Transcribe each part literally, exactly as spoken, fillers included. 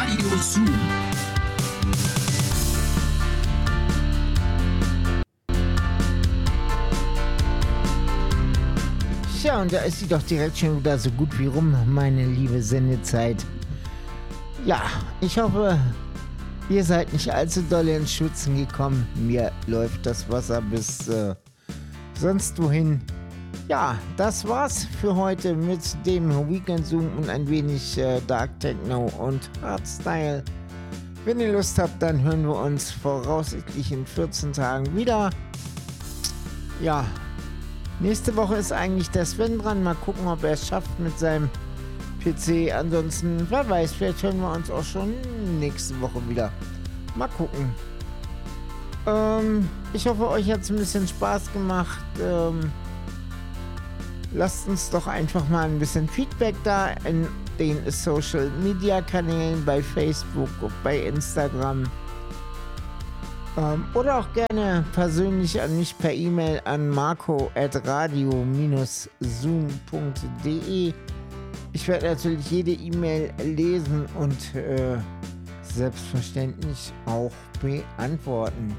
Radio Zoom. Ja, und da ist sie doch direkt schon wieder so gut wie rum, meine liebe Sendezeit. Ja, ich hoffe, ihr seid nicht allzu doll ins Schwitzen gekommen. Mir läuft das Wasser bis äh, sonst wohin. Ja, das war's für heute mit dem Weekend Zoom und ein wenig äh, Dark Techno und Hardstyle. Wenn ihr Lust habt, dann hören wir uns voraussichtlich in vierzehn Tagen wieder. Ja, nächste Woche ist eigentlich der Sven dran. Mal gucken, ob er es schafft mit seinem P C. Ansonsten, wer weiß, vielleicht hören wir uns auch schon nächste Woche wieder. Mal gucken. Ähm, ich hoffe, euch hat es ein bisschen Spaß gemacht. Ähm, lasst uns doch einfach mal ein bisschen Feedback da in den Social Media Kanälen bei Facebook und bei Instagram. Ähm, oder auch gerne persönlich an mich per E-Mail an marco at radio dash zoom punkt de. Ich werde natürlich jede E-Mail lesen und äh, selbstverständlich auch beantworten.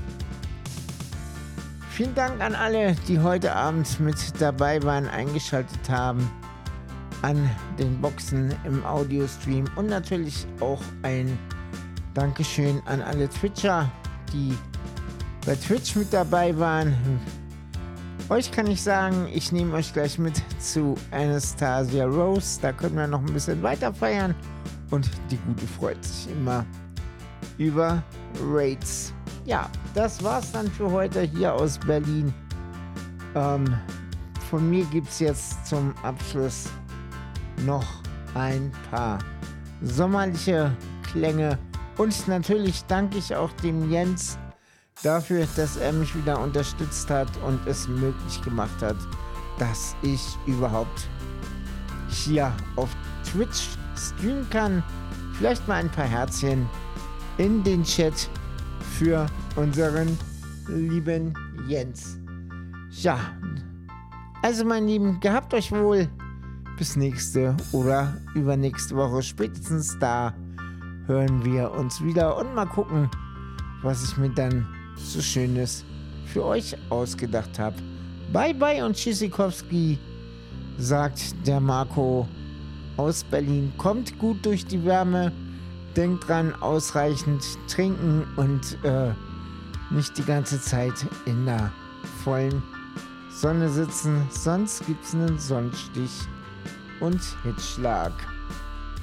Vielen Dank an alle, die heute Abend mit dabei waren, eingeschaltet haben an den Boxen im Audiostream und natürlich auch ein Dankeschön an alle Twitcher, die bei Twitch mit dabei waren. Euch kann ich sagen, ich nehme euch gleich mit zu Anastasia Rose. Da können wir noch ein bisschen weiter feiern. Und die Gute freut sich immer über Raids. Ja, das war's dann für heute hier aus Berlin. Ähm, von mir gibt's jetzt zum Abschluss noch ein paar sommerliche Klänge. Und natürlich danke ich auch dem Jens dafür, dass er mich wieder unterstützt hat und es möglich gemacht hat, dass ich überhaupt hier auf Twitch streamen kann. Vielleicht mal ein paar Herzchen in den Chat für unseren lieben Jens. Ja, also mein Lieben, gehabt euch wohl. Bis nächste oder übernächste Woche. Spätestens da hören wir uns wieder und mal gucken, was ich mir dann so Schönes für euch ausgedacht habe. Bye bye und Tschüssikowski, sagt der Marco aus Berlin. Kommt gut durch die Wärme. Denkt dran, ausreichend trinken und äh, nicht die ganze Zeit in der vollen Sonne sitzen. Sonst gibt's einen Sonnenstich und Hitzschlag.